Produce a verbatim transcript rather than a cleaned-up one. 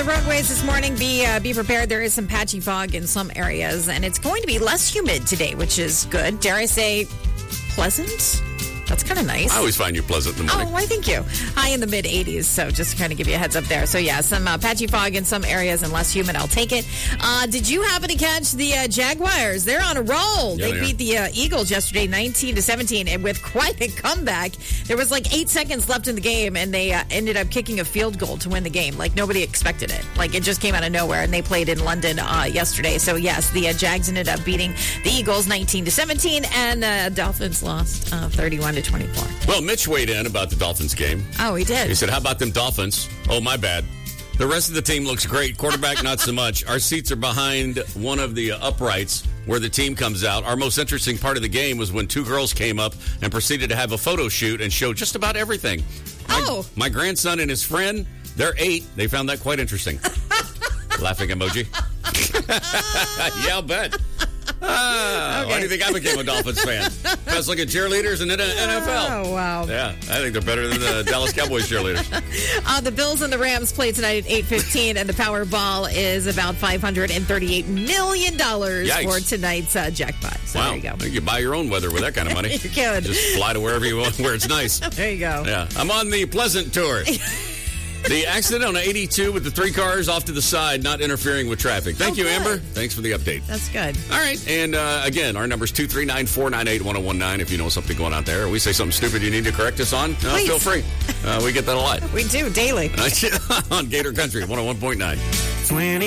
the roadways this morning, be uh, be prepared. There is some patchy fog in some areas, and it's going to be less humid today, which is good. Dare I say, pleasant? That's kind of nice. I always find you pleasant in the morning. Oh, why, thank you. High in the mid eighties, so just to kind of give you a heads up there. So, yeah, some uh, patchy fog in some areas and less humid. I'll take it. Uh, did you happen to catch the uh, Jaguars? They're on a roll. Yeah, they they beat the uh, Eagles yesterday nineteen to seventeen, and with quite a comeback. There was like eight seconds left in the game, and they uh, ended up kicking a field goal to win the game. Like, nobody expected it. Like, it just came out of nowhere, and they played in London uh, yesterday. So, yes, the uh, Jags ended up beating the Eagles nineteen to seventeen, and the uh, Dolphins lost uh, thirty-one to twenty-four. Well, Mitch weighed in about the Dolphins game. Oh, he did. He said, how about them Dolphins? Oh, my bad. The rest of the team looks great. Quarterback, not so much. Our seats are behind one of the uprights where the team comes out. Our most interesting part of the game was when two girls came up and proceeded to have a photo shoot and show just about everything. My, oh. My grandson and his friend, they're eight. They found that quite interesting. Laughing emoji. Yeah, I'll bet. Ah, okay. Why do you think I became a Dolphins fan? Best looking cheerleaders in the N F L. Oh, wow. Yeah, I think they're better than the Dallas Cowboys cheerleaders. Uh, the Bills and the Rams play tonight at eight fifteen, and the Powerball is about five hundred thirty-eight million dollars Yikes. for tonight's uh, jackpot. So Wow. there you go. You buy your own weather with that kind of money. You can. Just fly to wherever you want, where it's nice. There you go. Yeah. I'm on the Pleasant tour. The accident on eighty-two with the three cars off to the side, not interfering with traffic. Thank Oh, you, good. Amber. Thanks for the update. That's good. All right. And uh, again, our number is two three nine, four nine eight, one oh one nine if you know something going on there. Or we say something stupid you need to correct us on, uh, Please. feel free. Uh, we get that a lot. We do, daily. On Gator Country, one oh one point nine.